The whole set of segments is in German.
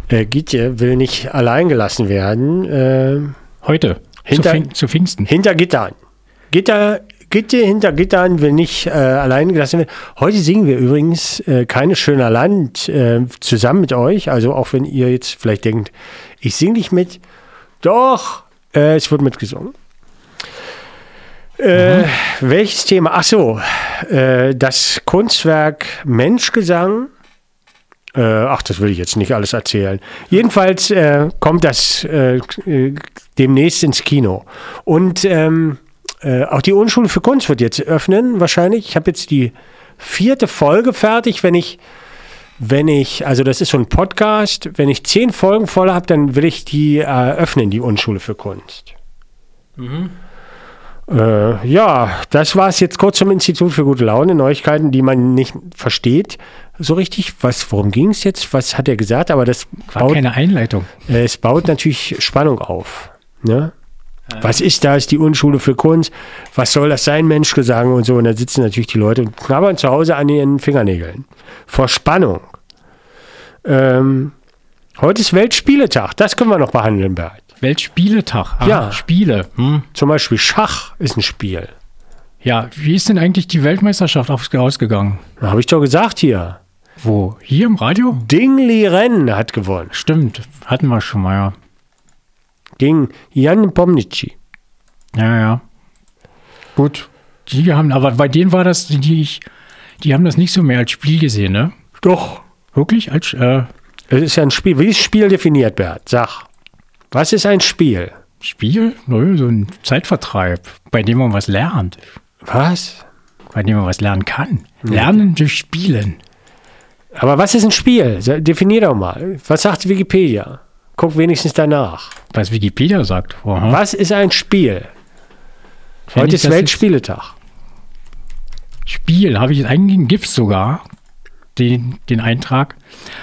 Gietje will nicht allein gelassen werden. Heute, zu Pfingsten. Hinter Gittern. Gietje hinter Gittern will nicht allein gelassen werden. Heute singen wir übrigens Keine schöner Land zusammen mit euch. Also auch wenn ihr jetzt vielleicht denkt, ich singe nicht mit. Doch, es wird mitgesungen. Welches Thema? Ach so, das Kunstwerk Menschgesang. Das will ich jetzt nicht alles erzählen. Jedenfalls kommt das demnächst ins Kino. Und auch die Unschule für Kunst wird jetzt öffnen, wahrscheinlich. Ich habe jetzt die 4. Folge fertig. Wenn ich, also das ist so ein Podcast, wenn ich 10 Folgen voll habe, dann will ich die öffnen, die Unschule für Kunst. Das war es jetzt kurz zum Institut für gute Laune. Neuigkeiten, die man nicht versteht so richtig. Worum ging es jetzt? Was hat er gesagt? Aber das war keine Einleitung. Es baut natürlich Spannung auf. Ne? Was ist das, die Unschule für Kunst? Was soll das sein, Menschgesang und so? Und da sitzen natürlich die Leute und knabbern zu Hause an ihren Fingernägeln. Vor Spannung. Heute ist Weltspieletag. Das können wir noch behandeln, Bert. Weltspieletag? Ja. Spiele. Zum Beispiel Schach ist ein Spiel. Ja, wie ist denn eigentlich die Weltmeisterschaft ausgegangen? Habe ich doch gesagt hier. Wo? Hier im Radio? Dingli Ren hat gewonnen. Stimmt, hatten wir schon mal, ja. Gegen Jan Pomnici. Ja. Gut. Aber bei denen war das, die haben das nicht so mehr als Spiel gesehen, ne? Doch. Wirklich? Es ist ja ein Spiel. Wie ist Spiel definiert, Bert? Sag. Was ist ein Spiel? Spiel? Nö, so ein Zeitvertreib, bei dem man was lernt. Was? Bei dem man was lernen kann. Lernen durch Spielen. Aber was ist ein Spiel? Definier doch mal. Was sagt Wikipedia? Guck wenigstens danach. Was Wikipedia sagt. Aha. Was ist ein Spiel? Heute ist Weltspieletag. Spiel, habe ich jetzt eingegeben, gibt es sogar den Eintrag.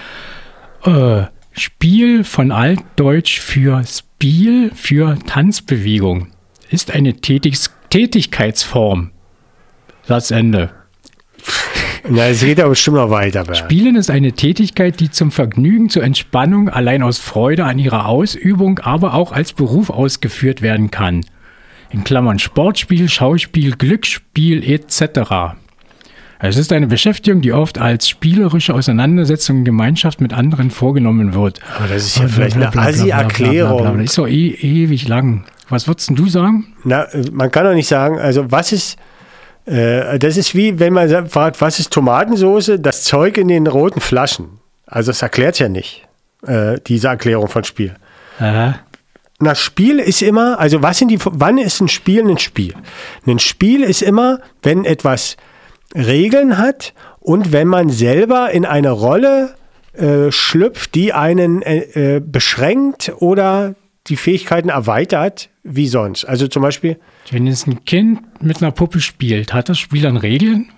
Spiel von Altdeutsch für Spiel für Tanzbewegung ist eine Tätigkeitsform. Satzende. Na, es geht aber bestimmt noch weiter. Bert. Spielen ist eine Tätigkeit, die zum Vergnügen, zur Entspannung, allein aus Freude an ihrer Ausübung, aber auch als Beruf ausgeführt werden kann. In Klammern Sportspiel, Schauspiel, Glücksspiel etc. Es ist eine Beschäftigung, die oft als spielerische Auseinandersetzung in Gemeinschaft mit anderen vorgenommen wird. Aber das ist ja vielleicht eine Assi-Erklärung. Das ist doch ewig lang. Was würdest denn du sagen? Na, man kann doch nicht sagen, also was ist... Das ist wie, wenn man fragt, was ist Tomatensoße? Das Zeug in den roten Flaschen. Also das erklärt ja nicht, diese Erklärung von Spiel. Na, Spiel ist immer, also wann ist ein Spiel ein Spiel? Ein Spiel ist immer, wenn etwas Regeln hat und wenn man selber in eine Rolle schlüpft, die einen beschränkt oder die Fähigkeiten erweitert, wie sonst. Also zum Beispiel... Wenn jetzt ein Kind mit einer Puppe spielt, hat das Spiel dann Regeln?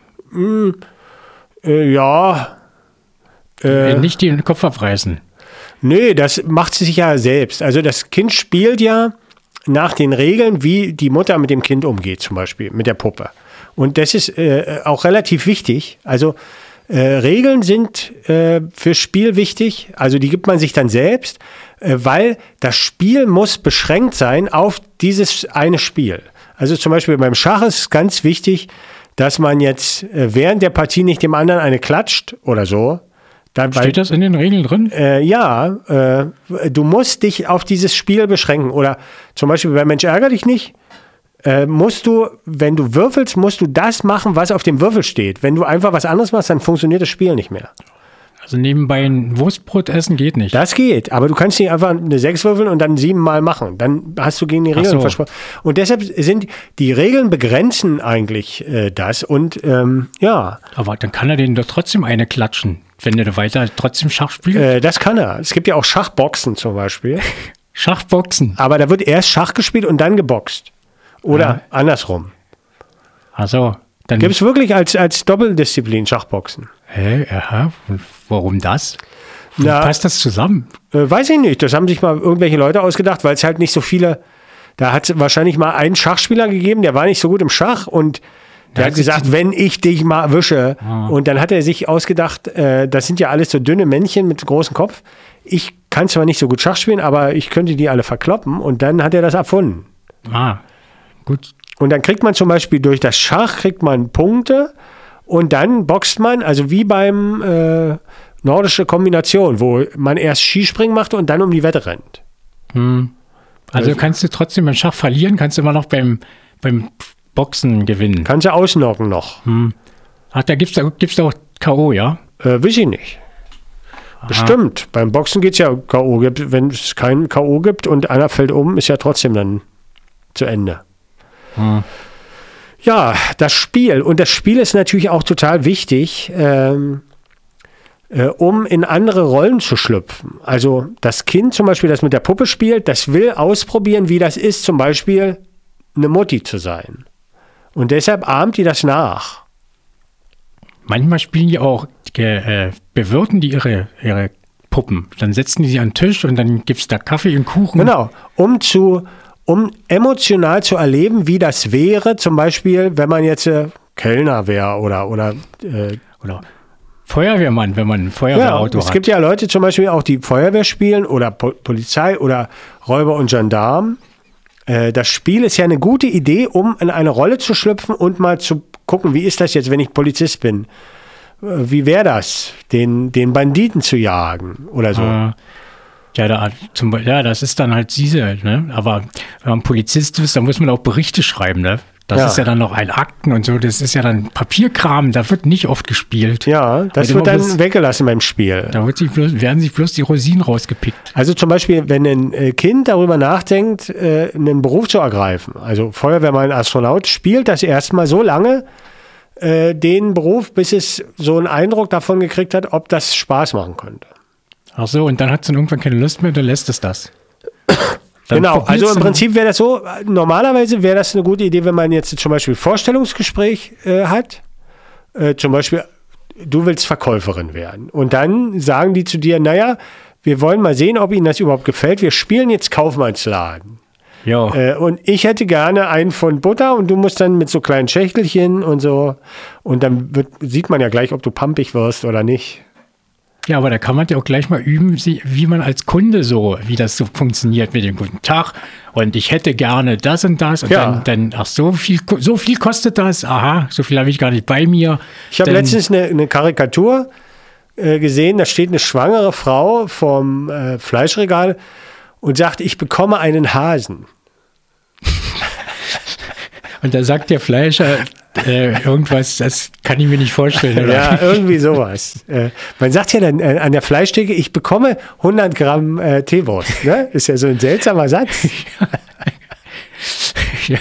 Ja. Nicht den Kopf abreißen. Nee, das macht sie sich ja selbst. Also das Kind spielt ja nach den Regeln, wie die Mutter mit dem Kind umgeht, zum Beispiel mit der Puppe. Und das ist auch relativ wichtig. Also Regeln sind für Spiel wichtig. Also die gibt man sich dann selbst, weil das Spiel muss beschränkt sein auf dieses eine Spiel. Also zum Beispiel beim Schach ist es ganz wichtig, dass man jetzt während der Partie nicht dem anderen eine klatscht oder so. Steht das in den Regeln drin? Du musst dich auf dieses Spiel beschränken. Oder zum Beispiel bei Mensch ärger dich nicht, musst du, wenn du würfelst, musst du das machen, was auf dem Würfel steht. Wenn du einfach was anderes machst, dann funktioniert das Spiel nicht mehr. Also nebenbei ein Wurstbrot essen geht nicht. Das geht, aber du kannst nicht einfach eine 6 würfeln und dann 7 Mal machen. Dann hast du gegen die Regeln versprochen. Und deshalb sind die Regeln begrenzen eigentlich das. Und ja. Aber dann kann er denen doch trotzdem eine klatschen, wenn er weiter trotzdem Schach spielt. Das kann er. Es gibt ja auch Schachboxen zum Beispiel. Schachboxen? Aber da wird erst Schach gespielt und dann geboxt. Oder andersrum. Ach so. Gibt es wirklich als Doppeldisziplin Schachboxen. Aha, warum das? Wie passt das zusammen? Weiß ich nicht. Das haben sich mal irgendwelche Leute ausgedacht, weil es halt nicht so viele... Da hat es wahrscheinlich mal einen Schachspieler gegeben, der war nicht so gut im Schach und der hat gesagt, wenn ich dich mal erwische. Und dann hat er sich ausgedacht, das sind ja alles so dünne Männchen mit großem Kopf. Ich kann zwar nicht so gut Schach spielen, aber ich könnte die alle verkloppen. Und dann hat er das erfunden. Gut. Und dann kriegt man zum Beispiel durch das Schach kriegt man Punkte und dann boxt man, also wie beim nordische Kombination, wo man erst Skispringen macht und dann um die Wette rennt. Also kannst du trotzdem beim Schach verlieren, kannst du immer noch beim Boxen gewinnen. Kannst du ausnocken noch. Ach, da gibt's auch K.O., ja? Weiß ich nicht. Bestimmt. Beim Boxen geht es ja K.O. Wenn es keinen K.O. gibt und einer fällt um, ist ja trotzdem dann zu Ende. Ja, das Spiel. Und das Spiel ist natürlich auch total wichtig, um in andere Rollen zu schlüpfen. Also das Kind zum Beispiel, das mit der Puppe spielt, das will ausprobieren, wie das ist, zum Beispiel eine Mutti zu sein. Und deshalb ahmt die das nach. Manchmal spielen die auch, bewirten die ihre Puppen. Dann setzen die sie an den Tisch und dann gibt es da Kaffee und Kuchen. Genau, um emotional zu erleben, wie das wäre, zum Beispiel, wenn man jetzt Kellner wäre oder Feuerwehrmann, wenn man ein Feuerwehrauto hat. Es gibt ja Leute zum Beispiel auch, die Feuerwehr spielen oder Polizei oder Räuber und Gendarm. Das Spiel ist ja eine gute Idee, um in eine Rolle zu schlüpfen und mal zu gucken, wie ist das jetzt, wenn ich Polizist bin? Wie wäre das, den Banditen zu jagen oder so? Das ist dann halt diese, ne? Aber wenn man Polizist ist, dann muss man auch Berichte schreiben, ne? Das ist ja dann noch ein Akten und so, das ist ja dann Papierkram, da wird nicht oft gespielt. Ja, das wird dann weggelassen beim Spiel. Da werden sich bloß die Rosinen rausgepickt. Also zum Beispiel, wenn ein Kind darüber nachdenkt, einen Beruf zu ergreifen, also Feuerwehrmann, Astronaut, spielt das erstmal so lange den Beruf, bis es so einen Eindruck davon gekriegt hat, ob das Spaß machen könnte. Ach so, und dann hat es dann irgendwann keine Lust mehr, dann lässt es das. Genau, also im Prinzip wäre das so, normalerweise wäre das eine gute Idee, wenn man jetzt zum Beispiel Vorstellungsgespräch hat, zum Beispiel, du willst Verkäuferin werden und dann sagen die zu dir, naja, wir wollen mal sehen, ob Ihnen das überhaupt gefällt, wir spielen jetzt Kaufmannsladen. Ja. Und ich hätte gerne einen Pfund Butter und du musst dann mit so kleinen Schächtelchen und so und dann sieht man ja gleich, ob du pampig wirst oder nicht. Ja, aber da kann man ja auch gleich mal üben, wie man als Kunde wie das so funktioniert mit dem guten Tag. Und ich hätte gerne das und das. Und dann, ach, so viel kostet das. Aha, so viel habe ich gar nicht bei mir. Ich habe letztens eine Karikatur gesehen, da steht eine schwangere Frau vorm Fleischregal und sagt, ich bekomme einen Hasen. Und da sagt der Fleischer irgendwas, das kann ich mir nicht vorstellen. Oder? Ja, irgendwie sowas. Man sagt ja dann an der Fleischtheke, ich bekomme 100 Gramm Teewurst. Ne? Ist ja so ein seltsamer Satz. Ja.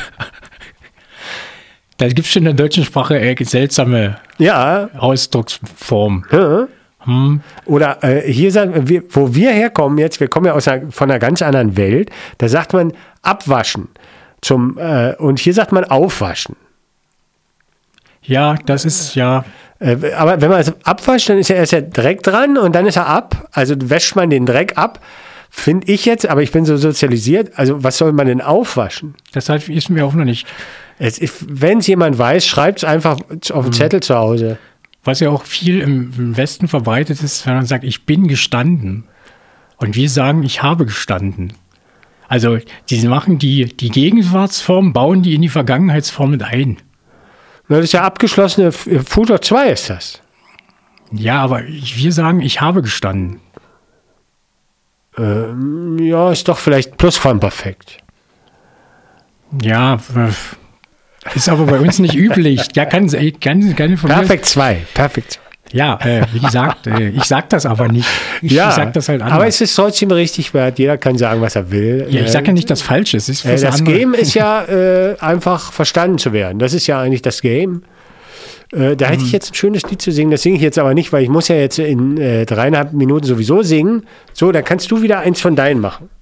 Da gibt es schon in der deutschen Sprache seltsame Ausdrucksformen. Ja. Oder hier sagen wir, wo wir herkommen jetzt, wir kommen ja von einer ganz anderen Welt, da sagt man abwaschen und hier sagt man aufwaschen. Ja, das ist ja. Aber wenn man es abwascht, dann ist ja erst der Dreck dran und dann ist er ab. Also wäscht man den Dreck ab, finde ich jetzt, aber ich bin so sozialisiert, also was soll man denn aufwaschen? Deshalb ist mir auch noch nicht. Wenn es jemand weiß, schreibt es einfach auf den Zettel zu Hause. Was ja auch viel im Westen verbreitet ist, wenn man sagt, ich bin gestanden. Und wir sagen, ich habe gestanden. Also die machen die Gegenwartsform, bauen die in die Vergangenheitsform mit ein. Das ist ja abgeschlossene Futur 2 ist das. Ja, aber wir sagen, ich habe gestanden. Ja, ist doch vielleicht Plusquamperfekt. Ja, ist aber bei uns nicht üblich. Ja, kann von Perfekt 2. Perfekt. Ja, wie gesagt, ich sage das aber nicht. Ich sage das halt anders. Aber es ist trotzdem richtig wert. Jeder kann sagen, was er will. Ja, ich sage ja nicht das Falsche. Es ist das Game ist ja einfach verstanden zu werden. Das ist ja eigentlich das Game. Da hätte ich jetzt ein schönes Lied zu singen. Das singe ich jetzt aber nicht, weil ich muss ja jetzt in 3,5 Minuten sowieso singen. So, dann kannst du wieder eins von deinen machen.